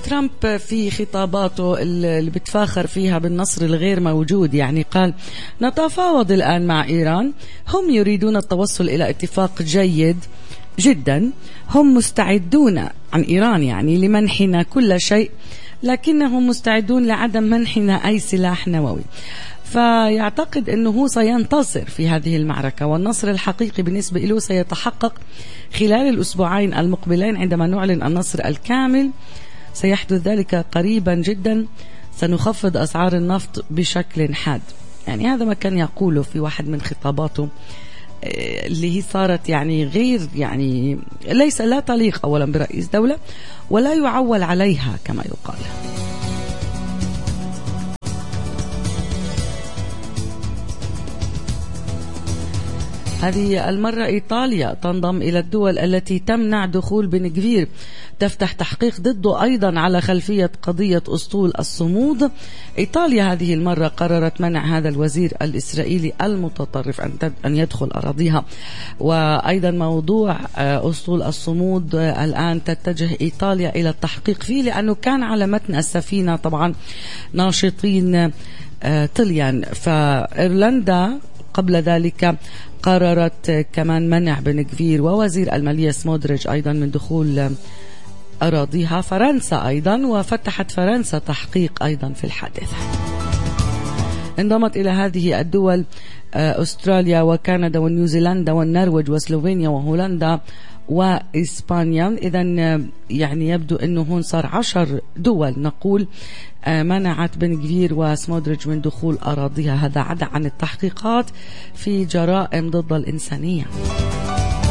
ترامب في خطاباته اللي بتفاخر فيها بالنصر الغير موجود، يعني قال نتفاوض الآن مع إيران، هم يريدون التوصل إلى اتفاق جيد جدا، هم مستعدون عن إيران يعني لمنحنا كل شيء، لكنهم مستعدون لعدم منحنا أي سلاح نووي. فيعتقد أنه هو سينتصر في هذه المعركة، والنصر الحقيقي بالنسبة له سيتحقق خلال الأسبوعين المقبلين عندما نعلن النصر الكامل. سيحدث ذلك قريبا جدا، سنخفض أسعار النفط بشكل حاد. يعني هذا ما كان يقوله في واحد من خطاباته اللي هي صارت يعني غير يعني ليس لا تليق أولا برئيس دولة ولا يعول عليها كما يقال. هذه المرة إيطاليا تنضم إلى الدول التي تمنع دخول بن غفير، تفتح تحقيق ضده أيضا على خلفية قضية أسطول الصمود. إيطاليا هذه المرة قررت منع هذا الوزير الإسرائيلي المتطرف أن يدخل أراضيها. وأيضا موضوع أسطول الصمود الآن تتجه إيطاليا إلى التحقيق فيه، لأنه كان على متن السفينة طبعا ناشطين طليان. فإيرلندا قبل ذلك قررت كمان منع بن غفير ووزير المالية سمودريج أيضا من دخول أراضيها. فرنسا أيضا، وفتحت فرنسا تحقيق أيضا في الحادث. انضمت إلى هذه الدول أستراليا وكندا ونيوزيلندا والنرويج وسلوفينيا وهولندا وإسبانيا. إذن يعني يبدو أنه هون صار 10 دول نقول منعت بن غفير وسمودريج من دخول أراضيها. هذا عدا عن التحقيقات في جرائم ضد الإنسانية.